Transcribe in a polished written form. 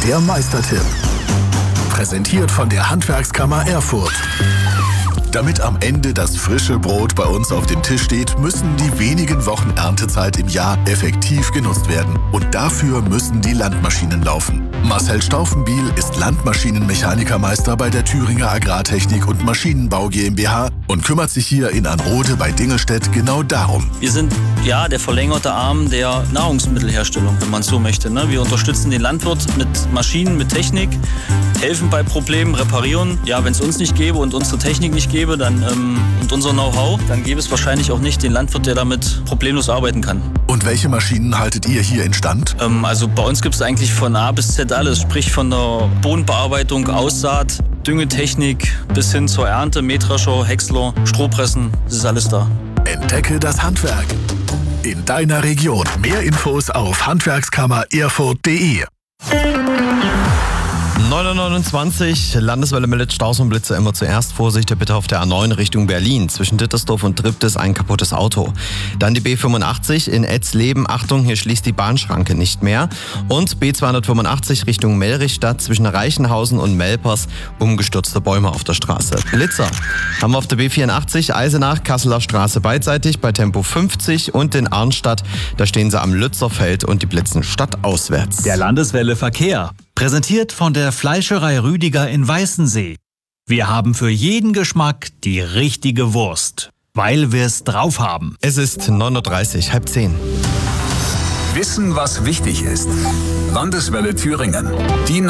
der Meistertipp. Präsentiert von der Handwerkskammer Erfurt. Damit am Ende das frische Brot bei uns auf dem Tisch steht, müssen die wenigen Wochen Erntezeit im Jahr effektiv genutzt werden. Und dafür müssen die Landmaschinen laufen. Marcel Staufenbiel ist Landmaschinenmechanikermeister bei der Thüringer Agrartechnik und Maschinenbau GmbH und kümmert sich hier in Anrode bei Dingelstedt genau darum. Wir sind der verlängerte Arm der Nahrungsmittelherstellung, wenn man so möchte. Wir unterstützen den Landwirt mit Maschinen, mit Technik, helfen bei Problemen, reparieren. Ja, wenn es uns nicht gäbe und unsere Technik nicht gäbe, und unser Know-how, dann gäbe es wahrscheinlich auch nicht den Landwirt, der damit problemlos arbeiten kann. Und welche Maschinen haltet ihr hier instand? Also bei uns gibt es eigentlich von A bis Z alles, sprich von der Bodenbearbeitung, Aussaat, Düngetechnik bis hin zur Ernte, Mähdrescher, Häcksler, Strohpressen, das ist alles da. Entdecke das Handwerk in deiner Region. Mehr Infos auf handwerkskammererfurt.de. 9:29 Uhr, Landeswelle meldet Staus und Blitze immer zuerst. Vorsicht bitte auf der A9 Richtung Berlin. Zwischen Dittersdorf und Triptis ein kaputtes Auto. Dann die B85 in Etzleben. Achtung, hier schließt die Bahnschranke nicht mehr. Und B285 Richtung Melrichstadt zwischen Reichenhausen und Melpers. Umgestürzte Bäume auf der Straße. Blitzer haben wir auf der B84 Eisenach, Kasseler Straße beidseitig bei Tempo 50 und in Arnstadt. Da stehen sie am Lützerfeld und die blitzen stadtauswärts. Der Landeswelle Verkehr. Präsentiert von der Fleischerei Rüdiger in Weißensee. Wir haben für jeden Geschmack die richtige Wurst, weil wir es drauf haben. Es ist 9:30 Uhr, 9:30. Wissen, was wichtig ist. Landeswelle Thüringen. Die